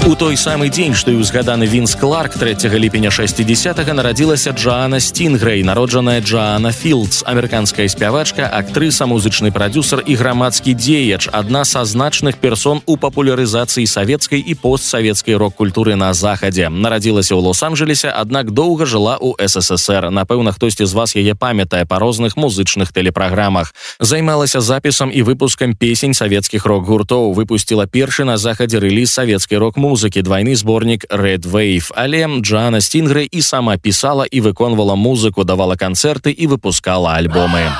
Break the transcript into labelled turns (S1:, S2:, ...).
S1: У той самы дзень, што і ўзгаданы Вінс Кларк, 3 ліпеня 60-га нарадзілася Джаана Стінгрэй, народжаная Джаана Філдс, амерыканская спявачка, актрыса, музычны прадзюсар і грамадскі дзеяч, адна са значных персон у папулярызацыі савецкай і постсавецкай рок-культуры на Захадзе. Нарадзілася ў Лос-Анджелесе, аднак доўга жыла ў СССР. Напэўна, хтосьці з вас яе памятае па розных музычных тэлепраграмах. Займалася запісам і выпускам песень савецкіх рок-гуртоў, выпусціла першы на Захадзе рэліз савецкай рок-музыкі, двойны зборнік Red Wave. Але Джаана Стінгрэй і сама пісала і выконвала музыку, давала канцэрты і выпускала альбомы.